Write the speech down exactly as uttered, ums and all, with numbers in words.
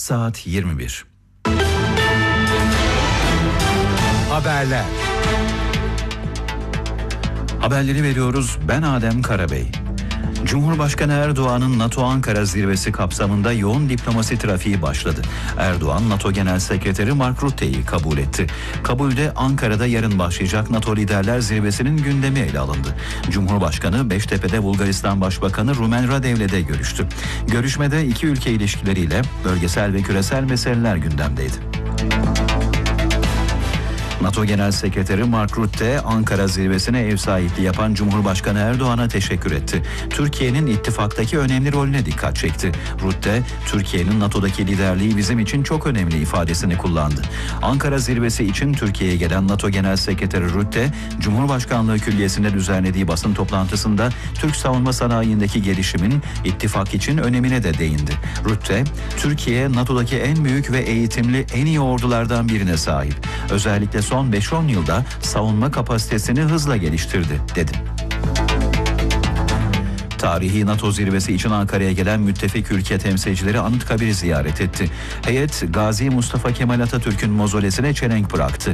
saat yirmi bir. Haberler. Haberleri veriyoruz. Ben Adem Karabey. Cumhurbaşkanı Erdoğan'ın NATO Ankara zirvesi kapsamında yoğun diplomasi trafiği başladı. Erdoğan, NATO Genel Sekreteri Mark Rutte'yi kabul etti. Kabulde Ankara'da yarın başlayacak NATO Liderler Zirvesi'nin gündemi ele alındı. Cumhurbaşkanı Beştepe'de Bulgaristan Başbakanı Rumen Radev'le de görüştü. Görüşmede iki ülke ilişkileriyle bölgesel ve küresel meseleler gündemdeydi. NATO Genel Sekreteri Mark Rutte, Ankara zirvesine ev sahipliği yapan Cumhurbaşkanı Erdoğan'a teşekkür etti. Türkiye'nin ittifaktaki önemli rolüne dikkat çekti. Rutte, Türkiye'nin NATO'daki liderliği bizim için çok önemli ifadesini kullandı. Ankara zirvesi için Türkiye'ye gelen NATO Genel Sekreteri Rutte, Cumhurbaşkanlığı Külliyesi'nde düzenlediği basın toplantısında Türk savunma sanayindeki gelişimin ittifak için önemine de değindi. Rutte, Türkiye NATO'daki en büyük ve eğitimli en iyi ordulardan birine sahip. Özellikle son beş on yılda savunma kapasitesini hızla geliştirdi, dedi. Tarihi NATO zirvesi için Ankara'ya gelen müttefik ülke temsilcileri Anıtkabir'i ziyaret etti. Heyet, Gazi Mustafa Kemal Atatürk'ün mozolesine çelenk bıraktı.